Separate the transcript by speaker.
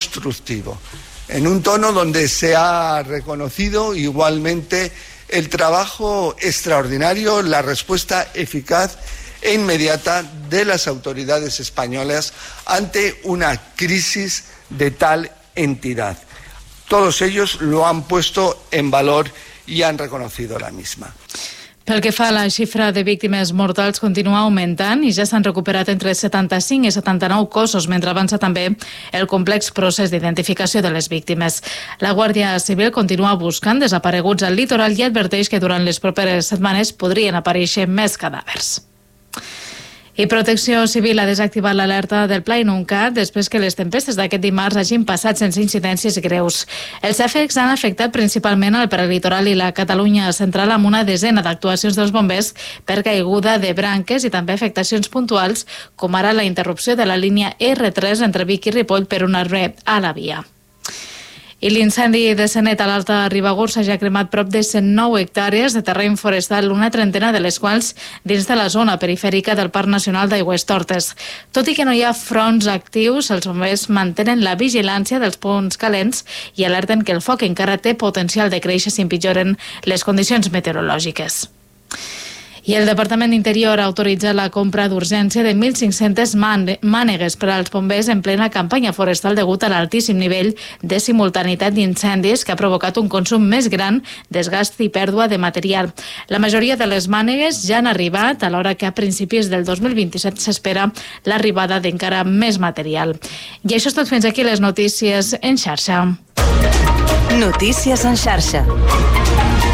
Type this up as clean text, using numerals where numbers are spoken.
Speaker 1: constructivo, en un tono donde se ha reconocido igualmente el trabajo extraordinario, la respuesta eficaz e inmediata de las autoridades españolas ante una crisis de tal entidad. Todos ellos lo han puesto en valor y han reconocido la misma.
Speaker 2: Pel que fa a la xifra de víctimes mortals continua augmentant i ja s'han recuperat entre 75 i 79 cossos, mentre avança també el complex procés d'identificació de les víctimes. La Guàrdia Civil continua buscant desapareguts al litoral i adverteix que durant les properes setmanes podrien aparèixer més cadàvers. I Protecció Civil ha desactivat l'alerta del Pla Inuncat després que les tempestes d'aquest dimarts hagin passat sense incidències greus. Els efectes han afectat principalment el prelitoral i la Catalunya central amb una desena d'actuacions dels bombers per caiguda de branques i també afectacions puntuals, com ara la interrupció de la línia R3 entre Vic i Ripoll per un arbre a la via. I l'incendi de Sanet a l'Alta Ribagorça ja ha cremat prop de 109 hectàrees de terreny forestal, una trentena de les quals dins de la zona perifèrica del Parc Nacional d'Aigüestortes. Tot i que no hi ha fronts actius, els bombers mantenen la vigilància dels punts calents i alerten que el foc encara té potencial de créixer si empitjoren les condicions meteorològiques. I el Departament d'Interior ha autoritzat la compra d'urgència de 1.500 mànegues per als bombers en plena campanya forestal degut a l'altíssim nivell de simultaneïtat d'incendis que ha provocat un consum més gran, desgast i pèrdua de material. La majoria de les mànegues ja han arribat, alhora que a principis del 2027 s'espera l'arribada d'encara més material. I això és tot, fins aquí les notícies en xarxa.
Speaker 3: Notícies en xarxa.